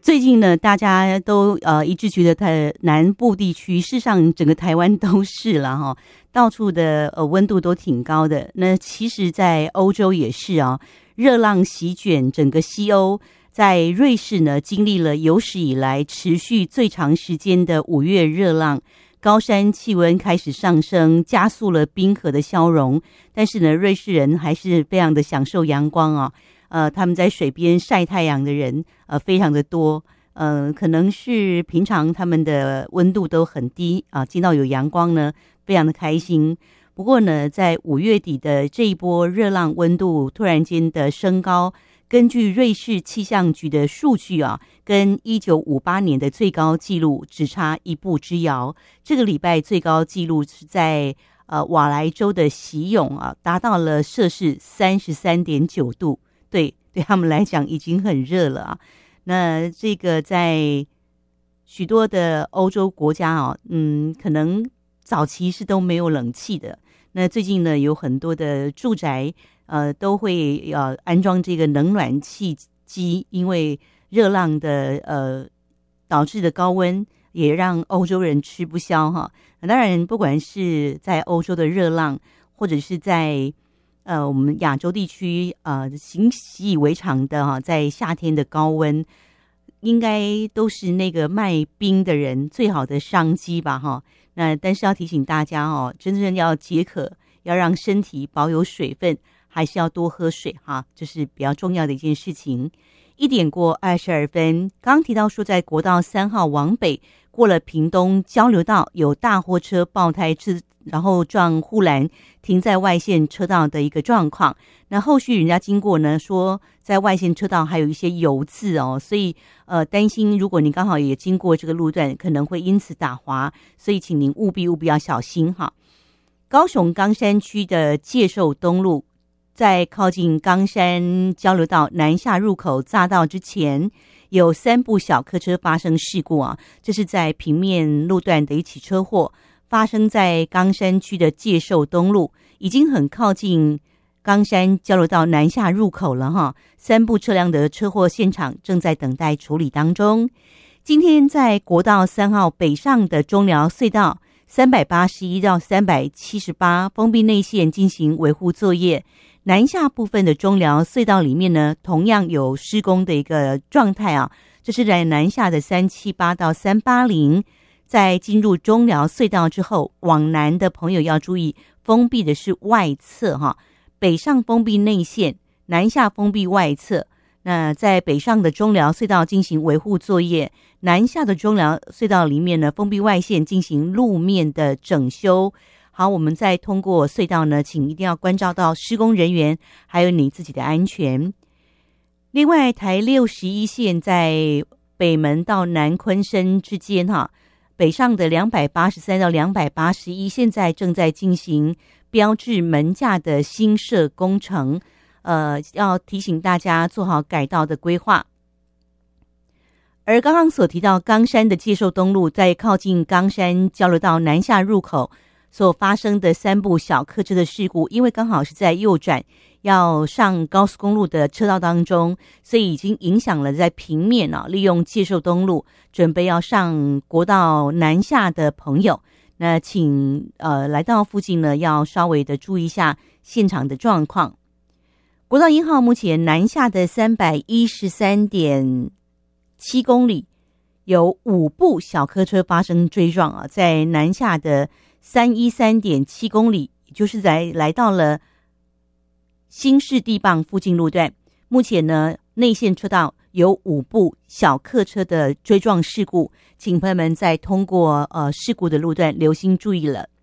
最近呢，大家都一致觉得南部地区，事实上整个台湾都是了哈，到处的温度都挺高的。那其实，在欧洲也是啊，热浪席卷整个西欧。在瑞士呢，经历了有史以来持续最长时间的5月热浪，高山气温开始上升，加速了冰河的消融。但是呢，瑞士人还是非常的享受阳光啊。他们在水边晒太阳的人非常的多，可能是平常他们的温度都很低啊，见到有阳光呢，非常的开心。不过呢，在5月底的这一波热浪温度突然间的升高，根据瑞士气象局的数据啊，跟1958年的最高纪录只差一步之遥。这个礼拜最高纪录是在瓦莱州的席永啊，达到了摄氏33.9度。对他们来讲已经很热了啊。那这个在许多的欧洲国家啊，可能早期是都没有冷气的。那最近呢，有很多的住宅都会安装这个冷暖气机，因为热浪的导致的高温也让欧洲人吃不消哈。当然，不管是在欧洲的热浪，或者是在我们亚洲地区习以为常的哈，在夏天的高温，应该都是那个卖冰的人最好的商机吧哈。那但是要提醒大家哦，真正要解渴，要让身体保有水分，还是要多喝水哈，这是比较重要的一件事情。1:22，刚提到说，在国道3号往北过了屏东交流道，有大货车爆胎然后撞护栏，停在外线车道的一个状况。那后续人家经过呢，说在外线车道还有一些油渍哦，所以担心如果你刚好也经过这个路段，可能会因此打滑，所以请您务必要小心哈。高雄冈山区的介寿东路，在靠近冈山交流道南下入口匝道之前，有3部小客车发生事故啊，这是在平面路段的一起车祸。发生在冈山区的介寿东路，已经很靠近冈山交流道南下入口了哈。3部车辆的车祸现场正在等待处理当中。今天在国道3号北上的中寮隧道381到378封闭内线进行维护作业，南下部分的中寮隧道里面呢，同样有施工的一个状态啊。这是在南下的378到380。在进入中寮隧道之后，往南的朋友要注意，封闭的是外侧哈，北上封闭内线，南下封闭外侧。那在北上的中寮隧道进行维护作业，南下的中寮隧道里面呢，封闭外线进行路面的整修。好，我们再通过隧道呢，请一定要关照到施工人员，还有你自己的安全。另外，台61线在北门到南昆生之间哈。北上的283到281现在正在进行标志门架的新设工程，要提醒大家做好改道的规划。而刚刚所提到冈山的介寿东路，在靠近冈山交流道南下入口所发生的3部小客车的事故，因为刚好是在右转要上高速公路的车道当中，所以已经影响了在平面利用介寿东路准备要上国道南下的朋友，那请来到附近呢，要稍微的注意一下现场的状况。国道1号目前南下的313.7公里，有5部小客车发生追撞啊，在南下的313.7公里，也就是来到了新市地磅附近路段，目前呢内线车道有5部小客车的追撞事故，请朋友们在通过事故的路段留心注意了。